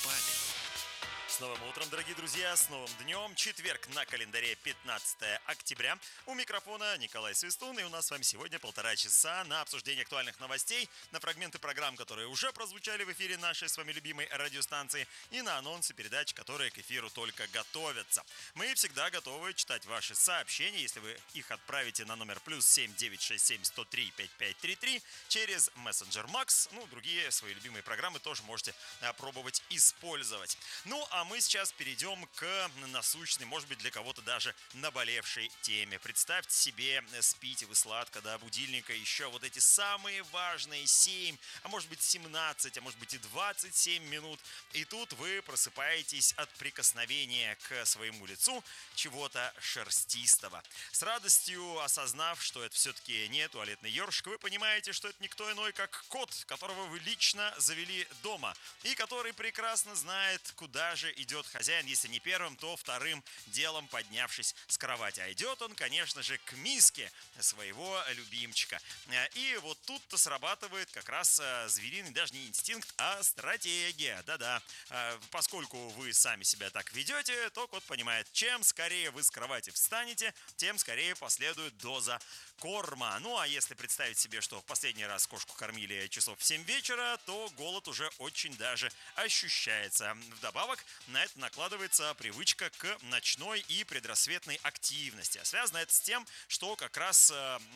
спали. С новым утром, дорогие друзья, с новым днем. Четверг на календаре 15 октября. У микрофона Николай Свистун, и у нас с вами сегодня 1,5 часа на обсуждение актуальных новостей, на фрагменты программ, которые уже прозвучали в эфире нашей с вами любимой радиостанции, и на анонсы передач, которые к эфиру только готовятся. Мы всегда готовы читать ваши сообщения, если вы их отправите на номер +7 967 103 5533 через мессенджер Макс. Другие свои любимые программы тоже можете пробовать использовать. А мы сейчас перейдем к насущной, может быть, для кого-то даже наболевшей теме. Представьте себе, спите вы сладко до будильника еще вот эти самые важные 7, а может быть 17, а может быть и 27 минут. И тут вы просыпаетесь от прикосновения к своему лицу чего-то шерстистого. С радостью осознав, что это все-таки не туалетный ёршик, вы понимаете, что это никто иной, как кот, которого вы лично завели дома и который прекрасно знает, куда же идет хозяин, если не первым, то вторым делом поднявшись с кровати. А идет он, конечно же, к миске своего любимчика. И вот тут-то срабатывает как раз звериный, даже не инстинкт, а стратегия. Да-да, поскольку вы сами себя так ведете, то кот понимает, чем скорее вы с кровати встанете, тем скорее последует доза корма. А если представить себе, что в последний раз кошку кормили часов в 7 вечера, то голод уже очень даже ощущается. Вдобавок, на это накладывается привычка к ночной и предрассветной активности. А связано это с тем, что как раз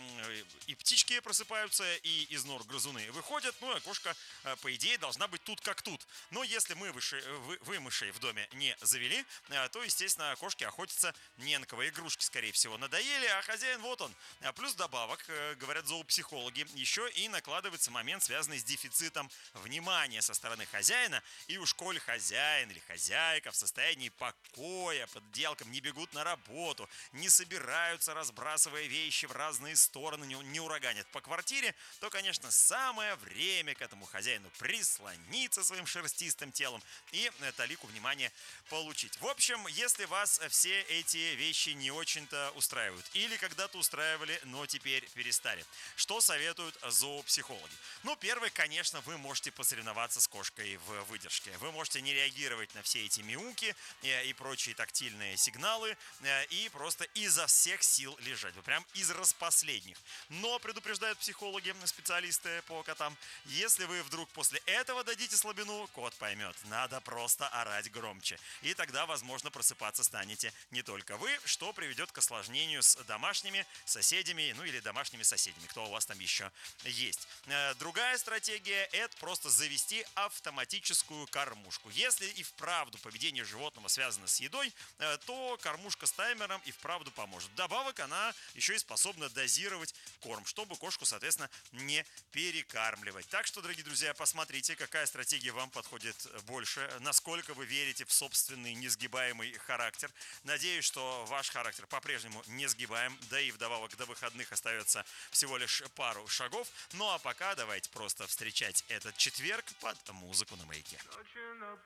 и птички просыпаются, и из нор грызуны выходят, а кошка, по идее, должна быть тут как тут. Но если вы мышей в доме не завели, то, естественно, кошки охотятся не на кого. Игрушки, скорее всего, надоели, а хозяин вот он. Плюс добавок, говорят зоопсихологи, еще и накладывается момент, связанный с дефицитом внимания со стороны хозяина. И уж коль хозяин или хозяйка в состоянии покоя под одеялком не бегут на работу, не собираются, разбрасывая вещи в разные стороны, не ураганят по квартире, то, конечно, самое время к этому хозяину прислониться своим шерстистым телом и талику внимания получить. В общем, если вас все эти вещи не очень-то устраивают или когда-то устраивали, но теперь перестали, что советуют зоопсихологи? Первый, конечно, вы можете посоревноваться с кошкой в выдержке. Вы можете не реагировать на все эти мяуки и прочие тактильные сигналы и просто изо всех сил лежать. Прям из распоследних. Но предупреждают психологи, специалисты по котам, если вы вдруг после этого дадите слабину, кот поймет, надо просто орать громче. И тогда, возможно, просыпаться станете не только вы, что приведет к осложнению с домашними соседями, или домашними соседями, кто у вас там еще есть. Другая стратегия – это просто завести автоматическую кормушку. Если и вправду поведение животного связано с едой, то кормушка с таймером и вправду поможет. Вдобавок она еще и способна дозировать корм, чтобы кошку, соответственно, не перекармливать. Так что, дорогие друзья, посмотрите, какая стратегия вам подходит больше, насколько вы верите в собственный несгибаемый характер. Надеюсь, что ваш характер по-прежнему несгибаем, да и вдобавок до выходных остается всего лишь пару шагов. А пока давайте просто встречать этот четверг под музыку на Маяке.